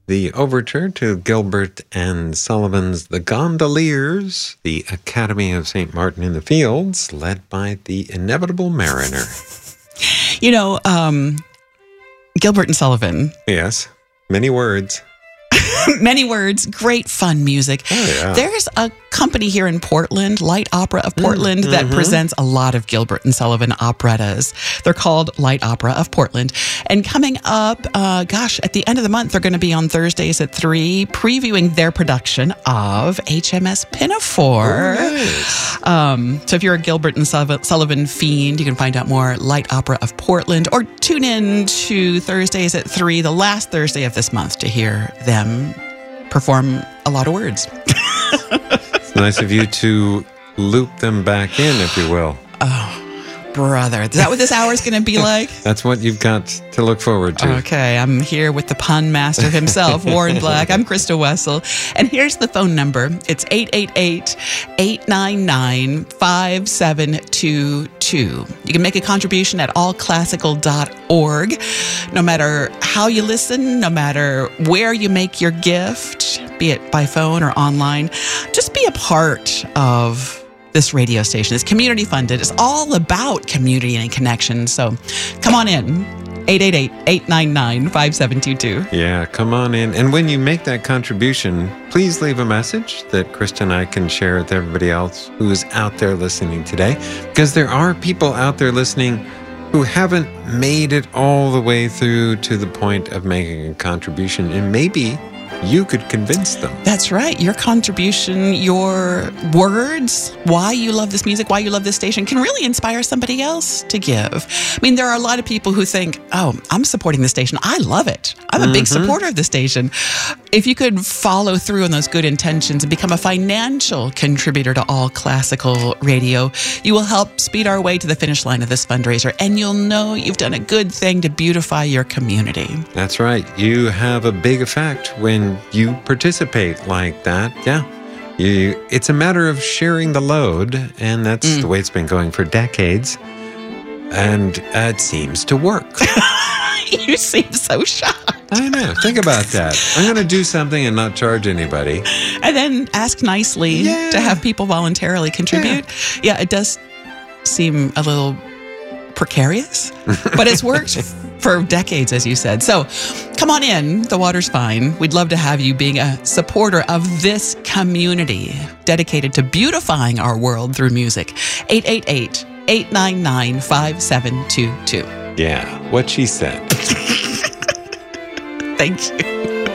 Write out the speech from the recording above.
the overture to Gilbert and Sullivan's The Gondoliers, the Academy of St. Martin in the Fields, led by the Inevitable Mariner. You know, Gilbert and Sullivan. Yes, many words. Many words, great fun music. Oh, yeah. There's a company here in Portland, Light Opera of Portland, that presents a lot of Gilbert and Sullivan operettas. They're called Light Opera of Portland. And coming up, at the end of the month, they're going to be on Thursdays at 3, previewing their production of HMS Pinafore. Oh, nice. So if you're a Gilbert and Sullivan fiend, you can find out more at Light Opera of Portland, or tune in to Thursdays at 3, the last Thursday of this month, to hear them perform a lot of words. It's nice of you to loop them back in, if you will. Oh, brother. Is that what this hour is going to be like? That's what you've got to look forward to. Okay, I'm here with the pun master himself, Warren Black. I'm Krista Wessel. And here's the phone number. It's 888-899-5722. You can make a contribution at allclassical.org. No matter how you listen, no matter where you make your gift, be it by phone or online, just be a part of this radio station. It's community funded. It's all about community and connection. So come on in. 888-899-5722. Yeah, come on in. And when you make that contribution, please leave a message that Krista and I can share with everybody else who's out there listening today. Because there are people out there listening who haven't made it all the way through to the point of making a contribution. And maybe you could convince them. That's right. Your contribution, your words, why you love this music, why you love this station, can really inspire somebody else to give. I mean, there are a lot of people who think, oh, I'm supporting the station. I love it. I'm a big supporter of the station. If you could follow through on those good intentions and become a financial contributor to All Classical Radio, you will help speed our way to the finish line of this fundraiser, and you'll know you've done a good thing to beautify your community. That's right. You have a big effect when you participate like that. Yeah. It's a matter of sharing the load, and that's the way it's been going for decades. And it seems to work. You seem so shocked. I know. Think about that. I'm going to do something and not charge anybody. And then ask nicely to have people voluntarily contribute. Yeah, it does seem a little precarious, but it's worked for decades, as you said. So come on in. The water's fine. We'd love to have you being a supporter of this community dedicated to beautifying our world through music. 888-899-5722. Yeah, what she said. Thank you.